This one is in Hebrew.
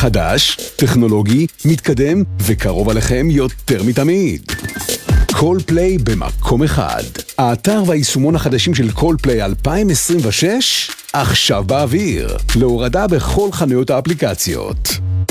חדש, טכנולוגי, מתקדם וקרוב עליכם יותר מתמיד. קולפליי במקום אחד. האתר והיישומון החדשים של קולפליי 2026 עכשיו באוויר. להורדה בכל חנויות האפליקציות.